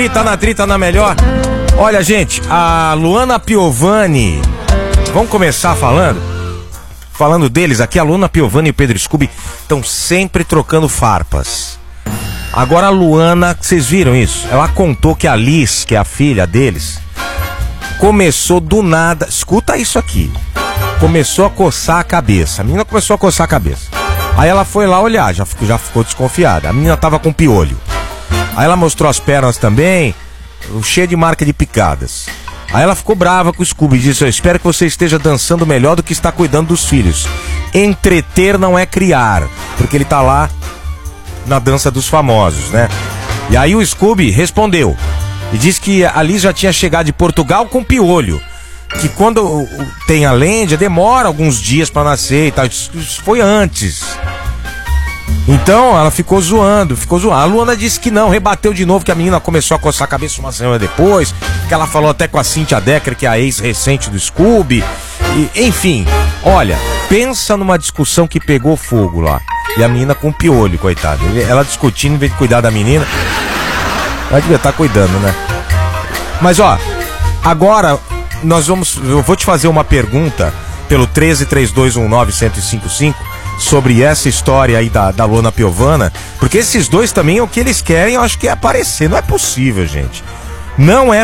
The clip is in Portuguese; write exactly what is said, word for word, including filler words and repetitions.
Tá na trita, na melhor. Olha, gente, a Luana Piovani. Vamos começar falando? Falando deles aqui, a Luana Piovani e o Pedro Scooby estão sempre trocando farpas. Agora a Luana, vocês viram isso? Ela contou que a Liz, que é a filha deles, começou do nada. Escuta isso aqui. Começou a coçar a cabeça. A menina começou a coçar a cabeça. Aí ela foi lá olhar, já ficou, já ficou desconfiada. A menina tava com piolho. Aí ela mostrou as pernas também, cheia de marca de picadas. Aí ela ficou brava com o Scooby e disse: eu espero que você esteja dançando melhor do que está cuidando dos filhos. Entreter não é criar, porque ele tá lá na dança dos famosos, né? E aí o Scooby respondeu e disse que a Liz já tinha chegado de Portugal com piolho, que quando tem a lêndia demora alguns dias pra nascer e tal. Isso foi antes. Então ela ficou zoando, ficou zoando. A Luana disse que não, rebateu de novo, que a menina começou a coçar a cabeça uma semana depois, que ela falou até com a Cynthia Decker, que é a ex recente do Scooby. E, enfim, olha, pensa numa discussão que pegou fogo lá. E a menina com piolho, coitada. Ela discutindo em vez de cuidar da menina. Ela devia estar cuidando, né? Mas ó, agora nós vamos. Eu vou te fazer uma pergunta pelo treze, três dois um nove, um zero cinco cinco sobre essa história aí da, da Luana Piovani, porque esses dois também, o que eles querem, eu acho que é aparecer. Não é possível, gente. Não é